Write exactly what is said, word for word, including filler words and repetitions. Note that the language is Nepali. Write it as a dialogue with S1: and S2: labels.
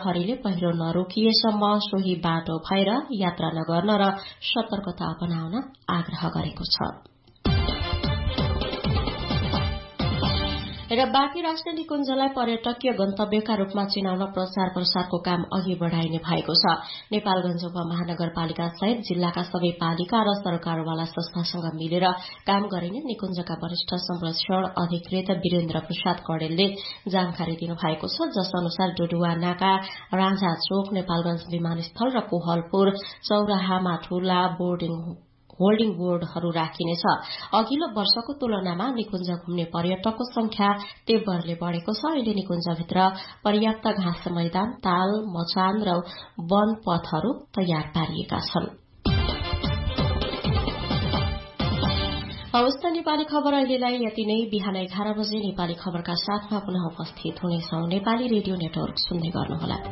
S1: प्रहरीले पहिरो नरोकिएसम्म सोही बाटो भएर यात्रा नगर्न र सतर्कता अपनाउन आग्रह गरेको छ। र बाँकी राष्ट्रिय निकुञ्जलाई पर्यटकीय गन्तव्यका रूपमा चिनाउन प्रचार प्रसारको काम अघि बढ़ाइने भएको छ। नेपालगञ्ज उपमहानगरपालिका सहित जिल्लाका सबै पालिका र सरकारवाला संस्थासँग मिलेर काम गरिने निकुञ्जका वरिष्ठ संरक्षण अधिकृत वीरेन्द्र प्रसाद कडेलले जानकारी दिनुभएको छ, जस अनुसार डुडुवा नाका, राजा चोक, नेपालगञ्ज विमानस्थल र कोहलपुर चौराहामा ठूला बोर्डिङ होल्डिङ बोर्डहरू राखिनेछ। अघिल्लो वर्षको तुलनामा निकुञ्ज घुम्ने पर्यटकको संख्या तीव्रले बढ़ेको छ। अहिले निकुञ्जभित्र पर्याप्त घाँस मैदान, ताल, मचान र वन पथहरू तयार पारिएका छन्। हवस् त नेपाली खबर अहिलेलाई यति नै। बिहान एघार बजे नेपाली खबरका साथमा पुनः उपस्थित हुनेछौं। नेपाली रेडियो नेटवर्क सुन्दै गर्नुहोला।